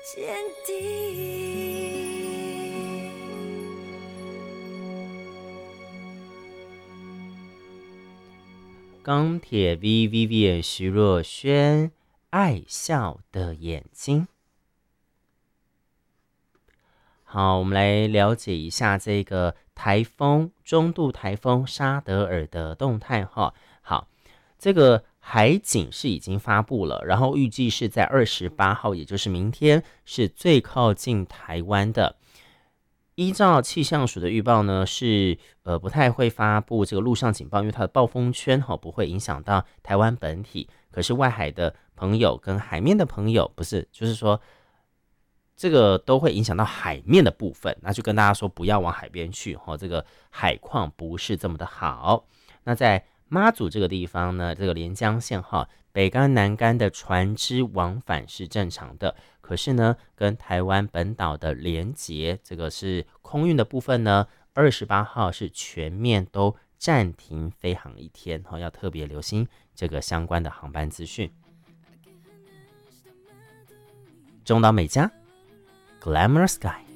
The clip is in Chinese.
坚定。 钢铁 V Vivian 徐若瑄，爱笑的眼睛。好，我们来了解一下这个台风中度台风沙德尔的动态哈。好，这个海警是已经发布了，然后预计是在28号，也就是明天是最靠近台湾的。依照气象署的预报呢，是不太会发布这个陆上警报，因为它的暴风圈不会影响到台湾本体。可是外海的朋友跟海面的朋友，不是，就是说这个都会影响到海面的部分，那就跟大家说不要往海边去这个海况不是这么的好。那在妈祖这个地方呢，这个连江县北竿南竿的船只往返是正常的，可是呢跟台湾本岛的连结，这个是空运的部分呢，28号是全面都暂停飞航一天，要特别留心这个相关的航班资讯。中岛美嘉 Glamour Sky。